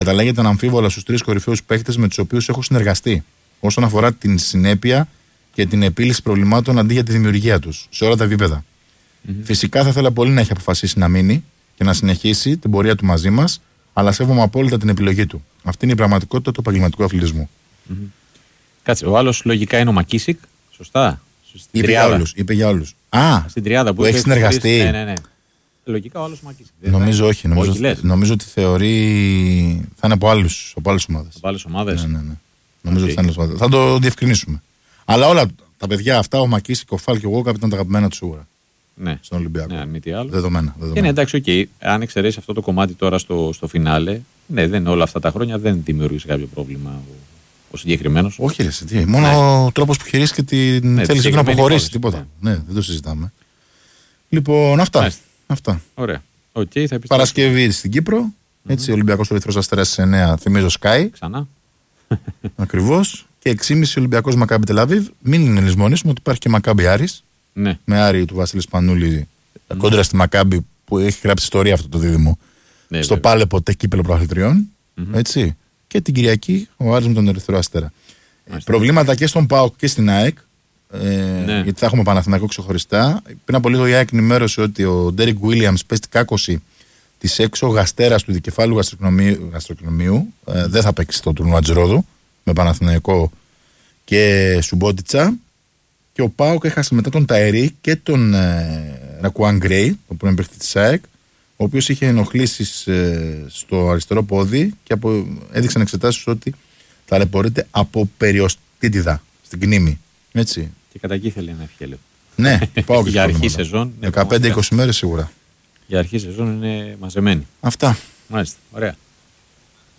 Καταλέγεται αναμφίβολα στους 3 κορυφαίους παίκτες με τους οποίους έχω συνεργαστεί όσον αφορά την συνέπεια και την επίλυση προβλημάτων αντί για τη δημιουργία τους σε όλα τα επίπεδα. Φυσικά θα ήθελα πολύ να έχει αποφασίσει να μείνει και να συνεχίσει την πορεία του μαζί μας, αλλά σέβομαι απόλυτα την επιλογή του. Αυτή είναι η πραγματικότητα του επαγγελματικού αθλητισμού. Κάτσε, ο άλλος λογικά είναι ο Μακίσικ, σωστά. Είπε για όλους. Στην τριάδα που έχει συνεργαστεί. Ναι. Λογικά ο άλλος Μακίσικ. Νομίζω όχι. Νομίζω ότι θεωρεί θα είναι από άλλες ομάδες. Από άλλες ομάδες. Ναι. Νομίζω ότι θα είναι άλλες. Θα το διευκρινίσουμε. Αλλά όλα τα παιδιά αυτά, ο Μακίσικ, ο Φάλ και ο Γόκαπ ήταν τα αγαπημένα του σίγουρα. Ναι. Στον Ολυμπιακό. Ναι, αν μη τι άλλο. Δεδομένα. Ναι, εντάξει, οκ. Αν εξαιρέσει αυτό το κομμάτι τώρα στο φινάλε, ναι, δεν, όλα αυτά τα χρόνια δεν δημιούργησε κάποιο πρόβλημα ο συγκεκριμένος. Όχι, ρε, μόνο ο τρόπος που χειρίστηκε την θέληση του να αποχωρήσει. Τίποτα. Ναι, δεν το συζητάμε. Λοιπόν, αυτά. Ωραία. Παρασκευή στην Κύπρο. Έτσι, Ολυμπιακός Ερυθρός Αστέρας σε 9, θυμίζω Sky. Ξανά. Ακριβώς. Και 6,5 Ολυμπιακός Μακάμπι Τελαβίβ. Μην λησμονήσουμε ότι υπάρχει και Μακάμπι Άρης. Ναι. Με Άρη του Βασίλη Σπανούλη κόντρα στη Μακάμπι που έχει γράψει ιστορία αυτό το δίδυμο. Ναι, στο πάλε ποτέ κύπελο προαθλητριών. Έτσι. Και την Κυριακή ο Άρης με τον Ερυθρό Αστέρα. Προβλήματα και στον ΠΑΟΚ και στην ΑΕΚ. Γιατί θα έχουμε Παναθηναϊκό ξεχωριστά. Πριν από λίγο η ΑΕΚ ενημέρωσε ότι ο Ντέρικ Βίλιαμς πέστη κάκωση της έξω γαστέρας του δικεφάλου γαστροκνομίου. Δεν θα παίξει στο τουρνουά Τζιρόδου με Παναθηναϊκό και Σουμπότιτσα. Και ο ΠΑΟΚ έχασε μετά τον Ταερή και τον Ρακουάν Γκρέι, ο πρώην παίκτη της ΑΕΚ, ο οποίος είχε ενοχλήσεις στο αριστερό πόδι και έδειξαν εξετάσεις ότι ταλαιπωρείται από περιοστίτιδα στην κνήμη. Έτσι. Και κατά εκεί θέλει να ευχαριστεί. Ναι, ΠΑΟΚ για αρχή σεζόν. 15-20 μέρες σίγουρα. Για αρχή σεζόν είναι μαζεμένη. Αυτά. Μάλιστα. Ωραία.